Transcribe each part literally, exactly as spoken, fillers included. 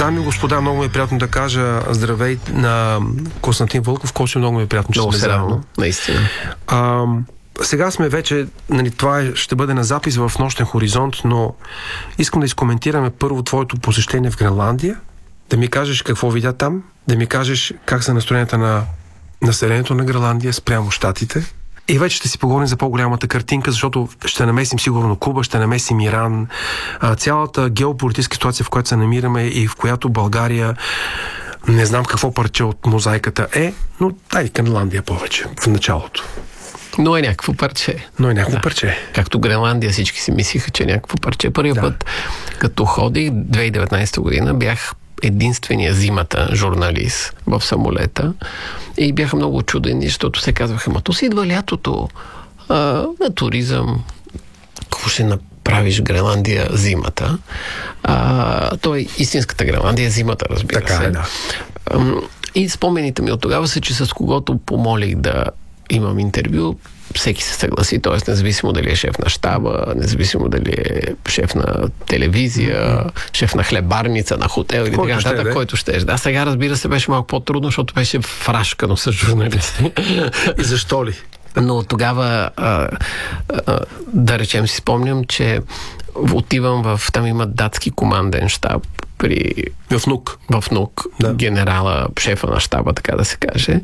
Дами и господа, много ми е приятно да кажа здравей на Константин Вълков. Косио, много ми е приятно, че много сме заедно. Наистина. А, сега сме вече, нали, това ще бъде на запис в Нощен хоризонт, но искам да изкоментираме първо твоето посещение в Гренландия, да ми кажеш какво видя там, да ми кажеш как са настроенията на населението на Гренландия спрямо щатите. И вече ще си поговорим за по-голямата картинка, защото ще намесим сигурно Куба, ще намесим Иран, цялата геополитическа ситуация, в която се намираме и в която България, не знам какво парче от мозайката е, но дай Гренландия повече в началото. Но е някакво парче. Но е някакво да. парче. Както Гренландия всички си мислиха, че е някакво парче. Първият да. път, като ходих, две хиляди и деветнадесета година, бях единствения зимата журналист в самолета и бяха много очудени, защото се казваха, ма то си идва лятото а, на туризъм. Какво ще направиш в Гренландия зимата? А, то е истинската Гренландия, зимата, разбира така се. Е, да. И спомените ми от тогава са, че с когото помолих да имам интервю, всеки се съгласи, т.е. независимо дали е шеф на щаба, независимо дали е шеф на телевизия, mm-hmm. шеф на хлебарница, на хотел или така нататък, ще, който ще е. Да, сега разбира се беше малко по-трудно, защото беше фрашкано с журналисти. И защо ли? Но тогава, а, а, да речем, си спомням, че отивам в, там има датски команден щаб при... В НУК. В НУК, да. Генерала, шефа на щаба, така да се каже.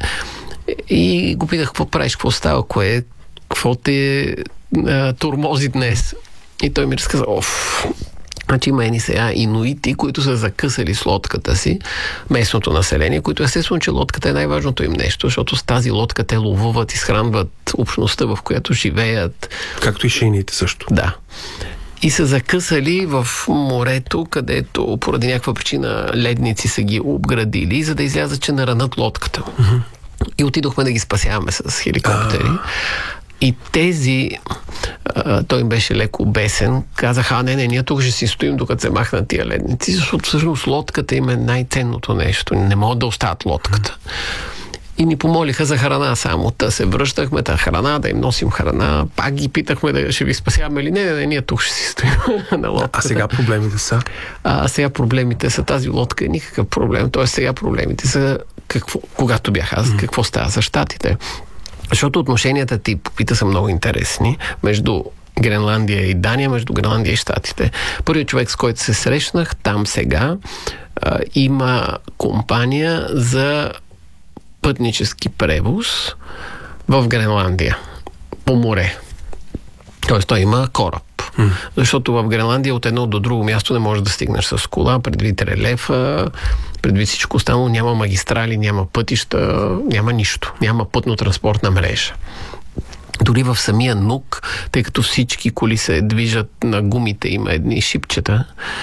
И го питах, какво правиш, какво става, кое, какво те а, тормози днес. И той ми разказа, оф, значи има едни сега инуити, които са закъсали с лодката си, местното население, които естествено, че лодката е най-важното им нещо, защото с тази лодка те ловуват, изхранват общността, в която живеят. Както и шейните също. Да. И са закъсали в морето, където поради някаква причина ледници са ги обградили, за да излязат, че наранат лодката. Mm-hmm. И отидохме да ги спасяваме с хеликоптери. А... И тези, а, той им беше леко бесен, казаха, а не, не, ние тук ще си стоим, докато се махнат тия ледници, защото всъщност лодката им е най-ценното нещо. Не могат да остават лодката. И ни помолиха за храна само. Та се връщахме, та храна, да им носим храна. Пак ги питахме да ще ви спасяваме или не, не, не, ние тук ще си стоим на лодката. А сега проблемите са? А сега проблемите са, тази лодка е никакъв проблем. Тоест сега проблемите са, какво, когато бях аз, mm. какво става за щатите. Защото отношенията, ти попита, са много интересни между Гренландия и Дания, между Гренландия и щатите. Първият човек, с който се срещнах там сега, а, има компания за пътнически превоз в Гренландия по море. Тоест той има кораб. Mm. Защото в Гренландия от едно до друго място не можеш да стигнеш с кола, предвид релефа, предвид всичко останало, няма магистрали, няма пътища, няма нищо. Няма пътно-транспортна мрежа. Дори в самия НУК, тъй като всички коли се движат на гумите, има едни шипчета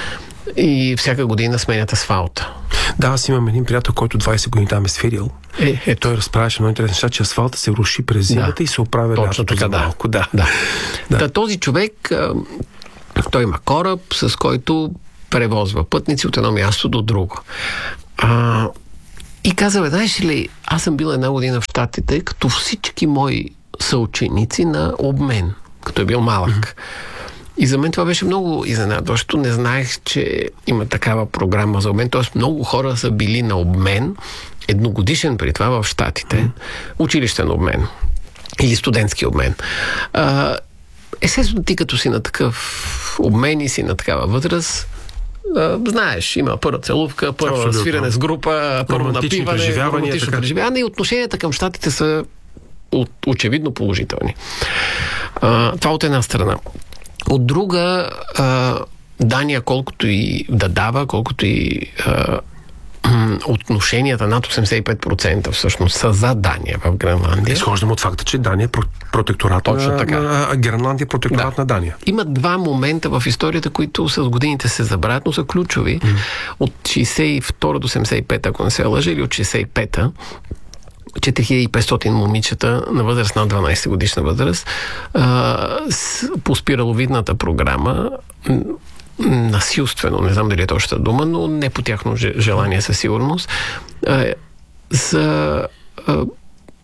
и всяка година сменят асфалта. Да, аз имам един приятел, който двайсет години там е свирил. Е, е, той разправяше много интересно неща, че асфалта се руши през зимата да. И се оправя лятото за малко. Да. Да. Да. Та, този човек, той има кораб, с който превозва пътници от едно място до друго. А, и каза, бе, знаеш ли, аз съм бил една година в щатите, като всички мои съученици на обмен, като е бил малък. Mm-hmm. И за мен това беше много изненадващо. Не знаех, че има такава програма за обмен. Тоест много хора са били на обмен, едногодишен при това в щатите, mm-hmm. училищен обмен или студентски обмен. А, естествено, ти като си на такъв обмен и си на такава възраст, Uh, знаеш, има първа целувка, първо абсолютно. Свирене с група, първо напиване, романтично преживяване и отношенията към щатите са от, очевидно положителни. Uh, това от една страна. От друга, uh, Дания, колкото и да дава, колкото и uh, отношенията над осемдесет и пет процента всъщност са за Дания в Гренландия. Изхождам от факта, че Дания е протекторат Точно така. на Гренландия, протекторат да. На Дания. Има два момента в историята, които с годините се забравят, но са ключови. Mm. От шейсет и втора до седемдесет и пета, ако не се лъжа, или от шейсет и пета, четири хиляди и петстотин момичета на възраст над дванайсет годишна възраст а, с, по спираловидната програма насилствено, не знам дали е точната дума, но не по тяхно желание със сигурност, а, са а,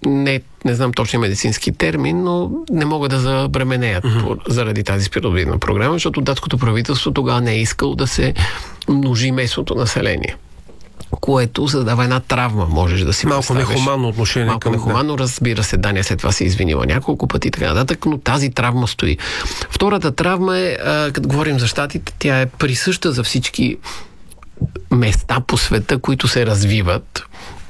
не, не знам точно медицински термин, но не могат да забременеят mm-hmm. заради тази спираловидна програма, защото датското правителство тогава не е искало да се множи местното население, което създава една травма, можеш да си малко представиш. Малко нехуманно отношение. Малко към... нехуманно, разбира се, Дания след това се извинила няколко пъти и така нататък, но тази травма стои. Втората травма е, а, като говорим за щатите, тя е присъща за всички места по света, които се развиват.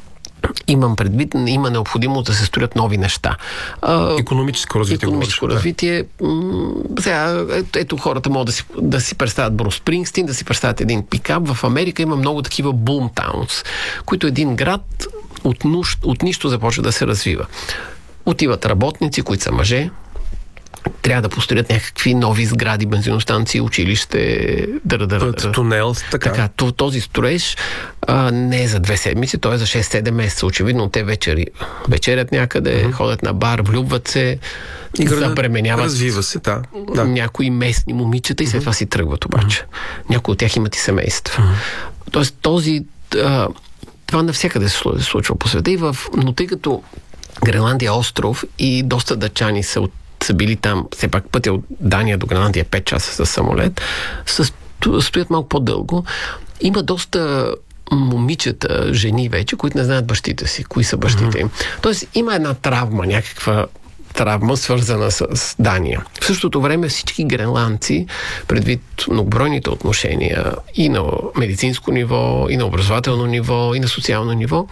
Имам предвид, има необходимост да се строят нови неща. Икономическо развитие. Икономическо говориш, развитие. М- сега, ето, ето хората могат да си, да си представят Брус Спрингстин, да си представят един пикап. В Америка има много такива бумтаунс, които един град от, нуж, от нищо започва да се развива. Отиват работници, които са мъже, трябва да построят някакви нови сгради, бензиностанции, училище, дъра-дъра. Път, тунел, така. Така, този строеж а, не е за две седмици, той е за шест-седем месеца. Очевидно те вечери вечерят някъде, mm-hmm. ходят на бар, влюбват се, и забременяват. Развива се, да. да. Някои местни момичета и след mm-hmm. това си тръгват обаче. Mm-hmm. Някои от тях имат и семейства. Mm-hmm. Тоест този а, това навсякъде се случва по света, и в, но тъй като Гренландия е остров и доста дъчани са от са били там, все пак пътя от Дания до Гренландия пет часа с самолет, с, стоят малко по-дълго. Има доста момичета, жени вече, които не знаят бащите си, кои са бащите им. Mm-hmm. Тоест има една травма, някаква травма, свързана с, с Дания. В същото време всички гренландци, предвид многобройните отношения и на медицинско ниво, и на образователно ниво, и на социално ниво,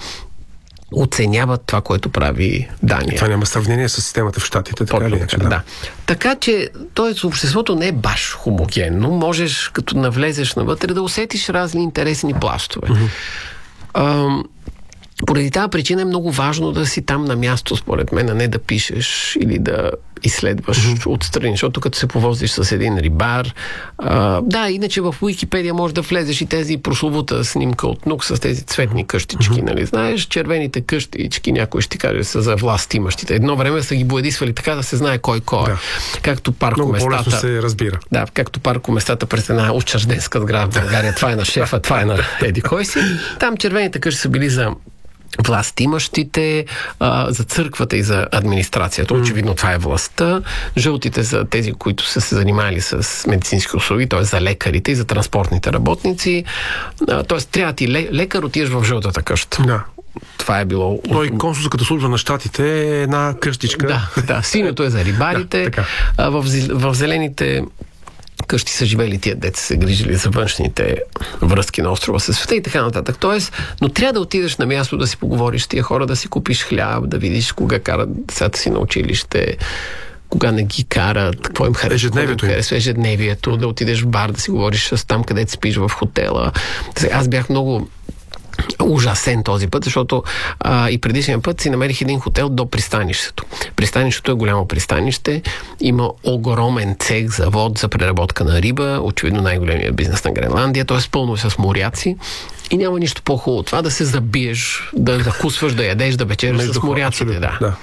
оценяват това, което прави Дания. Това няма сравнение с системата в щатите, така ли? Така, да. да. Така че, т.е. обществото не е баш хомогенно. Можеш, като навлезеш навътре, да усетиш разни интересни пластове. Mm-hmm. Ам, поради тази причина е много важно да си там на място, според мен, а не да пишеш или да изследваш mm-hmm. отстрани, защото като се повозиш с един рибар. А, да, иначе в Уикипедия може да влезеш и тези прословута снимка от Нук с тези цветни къщички, mm-hmm. нали? Знаеш, червените къщички, някой ще ти каже, са за власт имащите. Едно време са ги боядисвали така, да се знае кой кой е. Да. Както паркоместата. Много по-лесно се разбира. Да, както паркоместата през една учрежденска сграда в България. Това е на шефа, това е на еди кой си. Там червените къщи са били за власт имащите, а, за църквата и за администрацията. Очевидно това е властта. Жълтите за тези, които са се занимали с медицински услуги, т.е. за лекарите и за транспортните работници. А, т.е. трябва ти лекар, отиеш в жълтата къща. Да. Това е било... Той консулската служба на щатите е една къщичка. Да, да. Синьото е за рибарите. Да, а, в, в зелените къщи са живели тия деца, се грижили за външните връзки на острова със света и така нататък. Тоест, но трябва да отидеш на място да си поговориш с тия хора, да си купиш хляб, да видиш кога карат децата си на училище, кога не ги карат, какво им харесва. Ежедневието. Им харесва ежедневието, да отидеш в бар, да си говориш с там, където спиш в хотела. Аз бях много ужасен този път, защото а, и предишния път си намерих един хотел до пристанището. Пристанището е голямо пристанище, има огромен цех, завод за преработка на риба, очевидно най-големия бизнес на Гренландия, т.е. пълно е с моряци и няма нищо по-хубаво това да се забиеш, да закусваш, да ядеш, да вечераш с моряците. Да. да.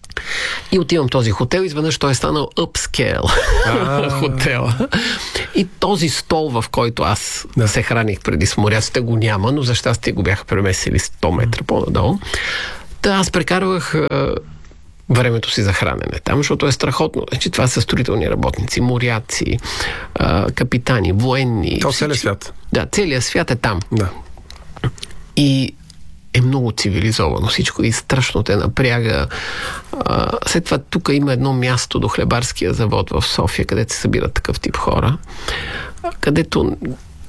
И отивам в този хотел, изведнъж той е станал upscale хотела. И този стол, в който аз да. се храних преди с моряците, го няма, но за щастие го бяха преместили сто метра по-надолу. Та аз прекарвах а, времето си за хранене там, защото е страхотно. Значи, това са строителни работници, моряци, а, капитани, военни. Това целият свят. Да, целият свят е там. Да. И е много цивилизовано всичко и страшно те напряга. А, след това тук има едно място до хлебарския завод в София, където се събират такъв тип хора, където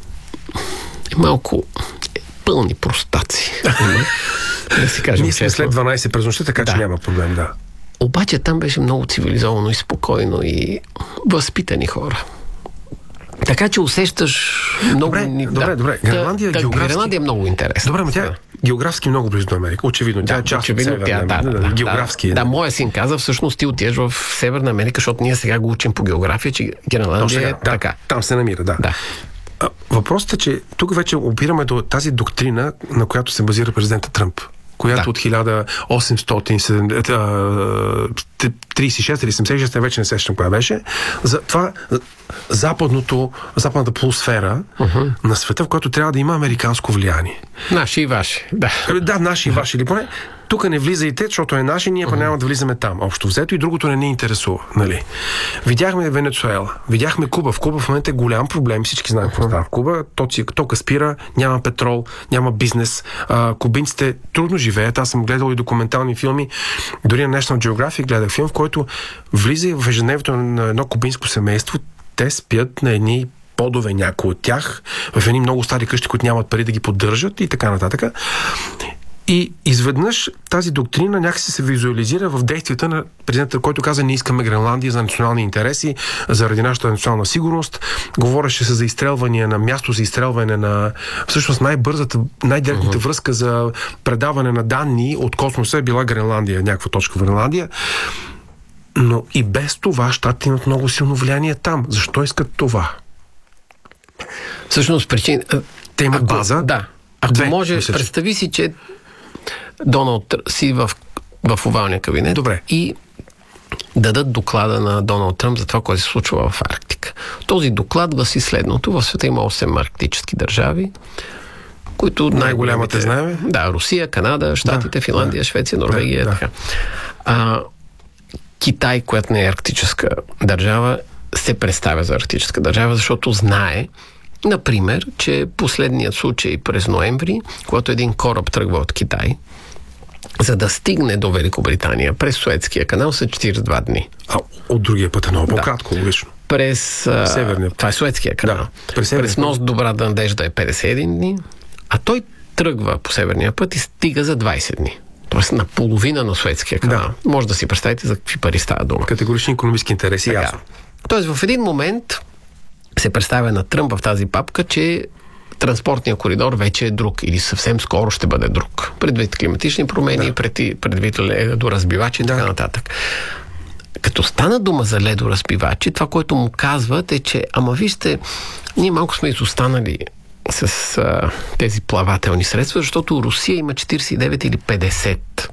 е малко е пълни простаци. Да си кажем. Ние сме след дванайсет през нощта, така да. че няма проблем, да. Обаче там беше много цивилизовано и спокойно и възпитани хора. Така че усещаш много... Добре, да. добре, добре. Гренландия, да, географски... Гренландия е много интересна. Добре, но тя е географски много близо до Америка. Очевидно. Тя да, е част очевидно, от Северна Америка. Да, да, да, географски. Да, да, моя син каза, всъщност ти отидеш в Северна Америка, защото ние сега го учим по география, че Гренландия е да, така. Там се намира, да. да. Въпросът е, че тук вече опираме до тази доктрина, на която се базира президента Тръмп, която да. от хиляда осемстотин трийсет и шеста или седемдесет и шеста, вече не сещам коя беше, за това западното, западната полусфера uh-huh. на света, в която трябва да има американско влияние. Наши и ваши. Да, да наши и ваши. Или поне тук не влизайте, защото е наше, ние па uh-huh. няма да влизаме там. Общо взето и другото не ни интересува. Нали? Видяхме Венецуела, видяхме Куба. В Куба в момента е голям проблем, всички знаем какво uh-huh. става в Куба. Тока спира, няма петрол, няма бизнес. А, кубинците трудно живеят. Аз съм гледал и документални филми. Дори на National Geographic гледах филм, в който влиза в ежедневието на едно кубинско семейство. Те спят на едни подове, някои от тях, в едни много стари къщи, които нямат пари да ги поддържат и така нататък. И изведнъж тази доктрина някакси се визуализира в действията на президента, който каза: не искаме Гренландия за национални интереси, заради нашата национална сигурност. Говореше се за изстрелвания на място за изстрелване на всъщност най-бързата, най-директната uh-huh. връзка за предаване на данни от космоса е била Гренландия, някаква точка в Гренландия. Но и без това щатите имат много силно влияние там. Защо искат това? Всъщност причин... Те имат ако, база. Да. Ако Две, може, мисля, представи си, че Доналд си в, в овалния кабинет. Добре. И дадат доклада на Доналд Тръмп за това, което се случва в Арктика. Този доклад гласи следното. В света има осем арктически държави, които най-голямата знаем. Да, Русия, Канада, Щатите, да, Финландия, да, Швеция, Норвегия. Да, така. А, Китай, която не е арктическа държава, се представя за арктическа държава, защото знае, например, че последният случай през ноември, когато един кораб тръгва от Китай, за да стигне до Великобритания през Суетския канал, са четиридесет и два дни. А от другия път е много по-кратко, да. Логично. През... Северния. Това е Суетския канал. Да, през през Мост Добра надежда е петдесет и един дни, а той тръгва по северния път и стига за двайсет дни. Тоест на половина на Суетския канал. Да. Може да си представите за какви пари става дума. Категорични икономически интереси, така. Ясно. Тоест в един момент се представя на Тръмп в тази папка, че транспортният коридор вече е друг или съвсем скоро ще бъде друг. Предвид климатични промени, да. пред, предвид ледоразбивачи и да. така нататък. Като стана дума за ледоразбивачи, това, което му казват е, че ама вижте, ние малко сме изостанали с а, тези плавателни средства, защото Русия има четиридесет и девет или петдесет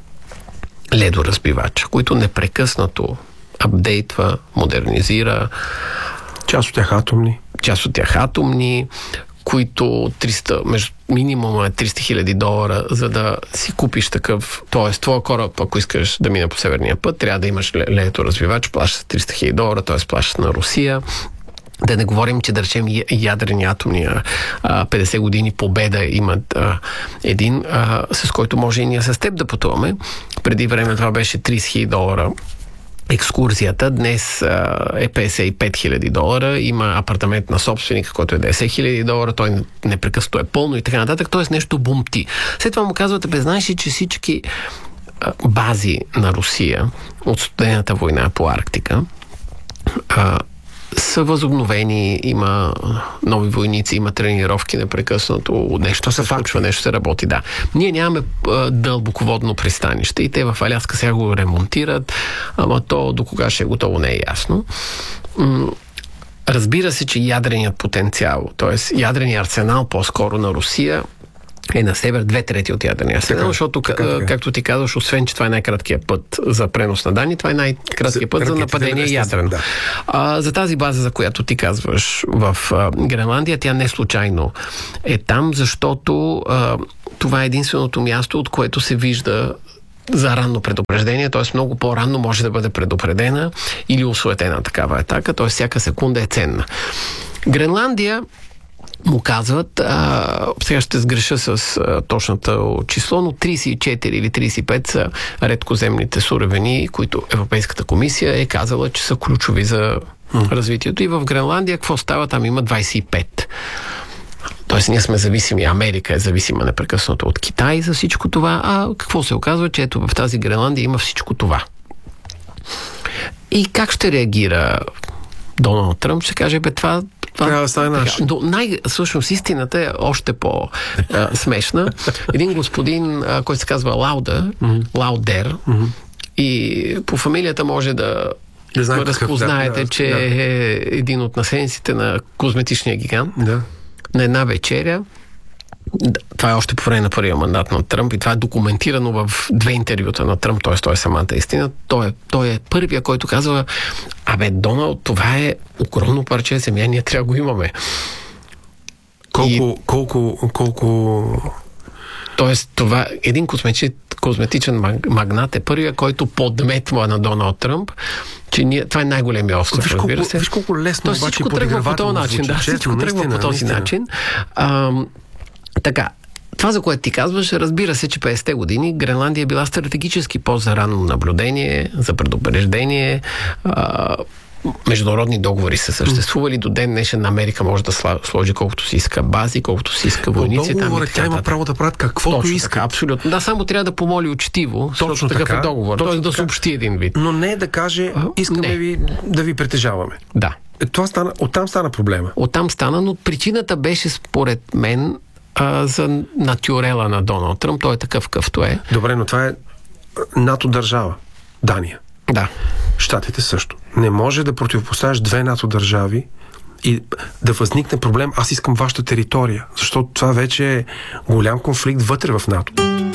ледоразбивача, които непрекъснато апдейтва, модернизира. Част от тях атомни. Част от тях атомни, които триста, между минимум е триста хиляди долара, за да си купиш такъв. Тоест, твоя кораб, ако искаш да мине по северния път, трябва да имаш ледоразбивач, плащаш триста хиляди долара, т.е. плащаш на Русия. Да не говорим, че да речем ядрени атомни петдесет години победа имат а, един, а, с който може и ние с теб да пътуваме. Преди време това беше трийсет хиляди долара екскурзията. Днес а, е петдесет и пет хиляди долара. Има апартамент на собственика, който е десет хиляди долара. Той непрекъснато е пълно и така нататък. Тоест нещо бумти. След това му казвате, бе, знаеш ли, че всички а, бази на Русия от студената война по Арктика а, са възобновени, има нови войници, има тренировки непрекъснато, нещо се случва, нещо се работи, да. Ние нямаме а, дълбоководно пристанище и те в Аляска сега го ремонтират, ама то до кога ще е готово не е ясно. М- разбира се, че ядреният потенциал, т.е. ядреният арсенал по-скоро на Русия е на север, две трети от ядрения арсенал, защото, така, така. както ти казваш, освен, че това е най-краткият път за пренос на данни, това е най-краткият път за нападение ядрено. Да. А, за тази база, за която ти казваш в а, Гренландия, тя не случайно е там, защото а, това е единственото място, от което се вижда за ранно предупреждение, т.е. много по-ранно може да бъде предупредена или осуетена такава атака, т.е. всяка секунда е ценна. Гренландия му казват, а, сега ще сгреша с а, точното число, но трийсет и четири или трийсет и пет са редкоземните суровини, които Европейската комисия е казала, че са ключови за mm. развитието. И в Гренландия какво става? Там има двайсет и пет. Тоест ние сме зависими, Америка е зависима непрекъснато от Китай за всичко това, а какво се оказва, че ето в тази Гренландия има всичко това. И как ще реагира Доналд Тръмп? Ще каже, бе, това Това, трябва да стане наш. Но най- всъщност истината е още по-смешна. Един господин, а, който се казва Лауда, mm-hmm. Лаудер, mm-hmm. и по фамилията може да разпознаете, да, че да. е един от наследниците на козметичния гигант. Да. На една вечеря, това е още по време на първия мандат на Тръмп и това е документирано в две интервюта на Тръмп, т.е. той е самата истина. Той е, той е първия, който казва, абе, Доналд, това е огромно парче земя, ние трябва да го имаме. Колко, и... колко, колко... Тоест, това един косметичен, козметичен магнат, е първия, който подметва на Доналд Тръмп, че ние, това е най-големия остров, виж разбира колко, се. Виж колко лесно, обаче, всичко тръгва по този начин. Да, честно, всичко тръгва наистина, по този наистина. начин. А, така, това, за което ти казваш, разбира се, че петдесетте години Гренландия е била стратегически пост за ранно наблюдение, за предупреждение. А, международни договори са съществували. До ден днешен Америка може да сложи колкото си иска бази, колкото си иска войници. По договора тя има право да правят каквото Точно иска. Така, абсолютно. Да, само трябва да помоли учтиво, защото такъв е договор. Т.е. да съобщи един вид. Но не да каже, искаме не. ви да ви притежаваме. Да. Това стана, оттам стана проблема. Оттам стана, но причината беше според мен а, за натюрела на Доналд Тръмп. Той е такъв какъвто е. Добре, но това е НАТО държава. Дания. Да. Щатите също. Не може да противопоставяш две НАТО държави и да възникне проблем, аз искам вашата територия, защото това вече е голям конфликт вътре в НАТО.